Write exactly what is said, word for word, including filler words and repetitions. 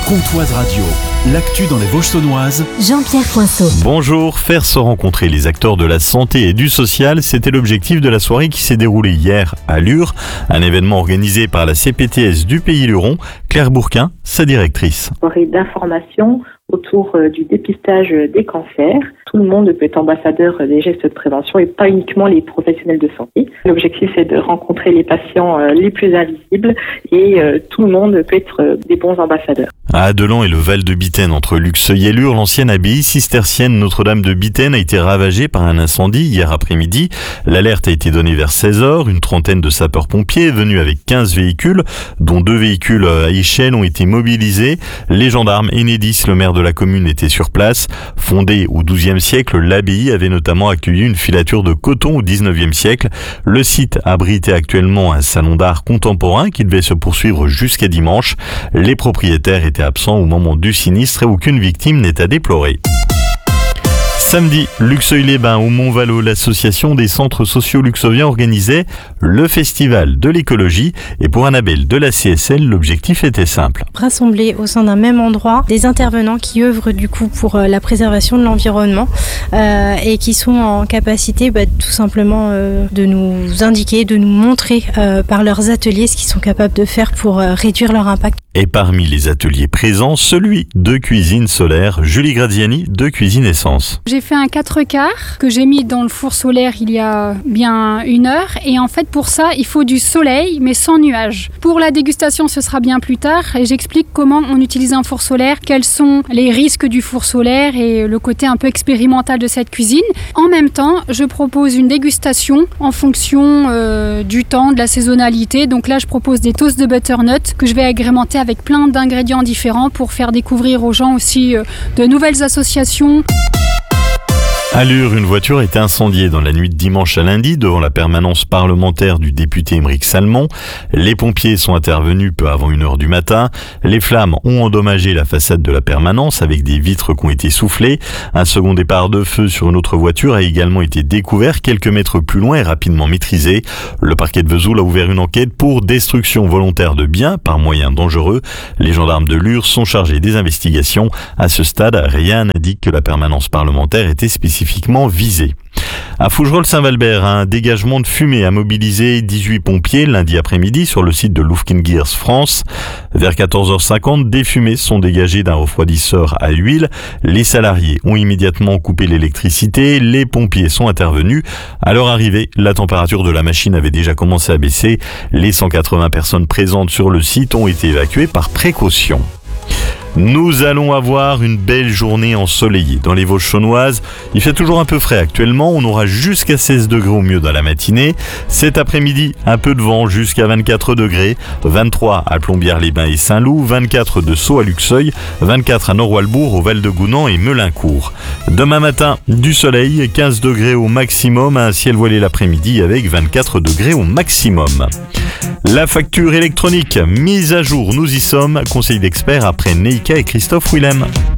Comtoise Radio, l'actu dans les Vosges saunoises. Jean-Pierre Poinceau. Bonjour, faire se rencontrer les acteurs de la santé et du social, c'était l'objectif de la soirée qui s'est déroulée hier à Lure, un événement organisé par la C P T S du Pays Luron. Claire Bourquin, sa directrice. Soirée d'information autour du dépistage des cancers. Tout le monde peut être ambassadeur des gestes de prévention et pas uniquement les professionnels de santé. L'objectif, c'est de rencontrer les patients les plus invisibles et tout le monde peut être des bons ambassadeurs. À Adelan et le Val de Bitaine, entre Luxeuil et Lure, l'ancienne abbaye cistercienne Notre-Dame de Bitaine a été ravagée par un incendie hier après-midi. L'alerte a été donnée vers seize heures. Une trentaine de sapeurs-pompiers venus avec quinze véhicules, dont deux véhicules à échelle, ont été mobilisés. Les gendarmes Enedis, le maire de la commune, étaient sur place. Fondée au douzième siècle, l'abbaye avait notamment accueilli une filature de coton au dix-neuvième siècle. Le site abritait actuellement un salon d'art contemporain qui devait se poursuivre jusqu'à dimanche. Les propriétaires étaient absents au moment du sinistre et aucune victime n'est à déplorer. Samedi, Luxeuil-les-Bains au Mont-Valo, l'association des centres sociaux luxeuviens organisait le festival de l'écologie et pour Annabelle de la C S L, l'objectif était simple. Rassembler au sein d'un même endroit des intervenants qui œuvrent du coup pour la préservation de l'environnement euh, et qui sont en capacité bah, tout simplement euh, de nous indiquer, de nous montrer euh, par leurs ateliers ce qu'ils sont capables de faire pour euh, réduire leur impact. Et parmi les ateliers présents, celui de cuisine solaire, Julie Graziani de Cuisine Essence. J'ai fait un quatre quarts que j'ai mis dans le four solaire il y a bien une heure et en fait pour ça il faut du soleil mais sans nuages. Pour la dégustation ce sera bien plus tard et j'explique comment on utilise un four solaire, quels sont les risques du four solaire et le côté un peu expérimental de cette cuisine. En même temps je propose une dégustation en fonction euh, du temps, de la saisonnalité. Donc là je propose des toasts de butternut que je vais agrémenter avec plein d'ingrédients différents pour faire découvrir aux gens aussi euh, de nouvelles associations. À Lure, une voiture est incendiée dans la nuit de dimanche à lundi devant la permanence parlementaire du député Émeric Salmon. Les pompiers sont intervenus peu avant une heure du matin. Les flammes ont endommagé la façade de la permanence avec des vitres qui ont été soufflées. Un second départ de feu sur une autre voiture a également été découvert quelques mètres plus loin et rapidement maîtrisé. Le parquet de Vesoul a ouvert une enquête pour destruction volontaire de biens par moyens dangereux. Les gendarmes de Lure sont chargés des investigations. À ce stade, rien n'indique que la permanence parlementaire était spécifiquement visée. À Fougerolles-Saint-Valbert, un dégagement de fumée a mobilisé dix-huit pompiers lundi après-midi sur le site de Lufkingears France. Vers quatorze heures cinquante, des fumées sont dégagées d'un refroidisseur à huile. Les salariés ont immédiatement coupé l'électricité. Les pompiers sont intervenus. À leur arrivée, la température de la machine avait déjà commencé à baisser. Les cent quatre-vingts personnes présentes sur le site ont été évacuées par précaution. Nous allons avoir une belle journée ensoleillée dans les Vosges saunoises. Il fait toujours un peu frais actuellement. On aura jusqu'à seize degrés au mieux dans la matinée. Cet après-midi, un peu de vent jusqu'à vingt-quatre degrés. vingt-trois à Plombières-les-Bains et Saint-Loup. vingt-quatre de Sceaux à Luxeuil. vingt-quatre à Nord-Walbourg, au Val-de-Gounan et Melincourt. Demain matin, du soleil, quinze degrés au maximum. Un ciel voilé l'après-midi avec vingt-quatre degrés au maximum. La facture électronique mise à jour, nous y sommes. Conseil d'experts après Neika et Christophe Willem.